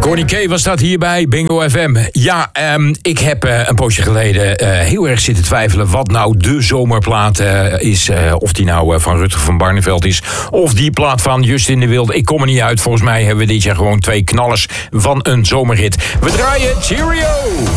Connie K was dat hier bij Bingo FM. Ja, ik heb een poosje geleden heel erg zitten twijfelen wat nou de zomerplaat is. Of die nou van Rutger van Barneveld is. Of die plaat van Justin de Wilde. Ik kom er niet uit. Volgens mij hebben we dit jaar gewoon 2 knallers van een zomerhit. We draaien Cheerio!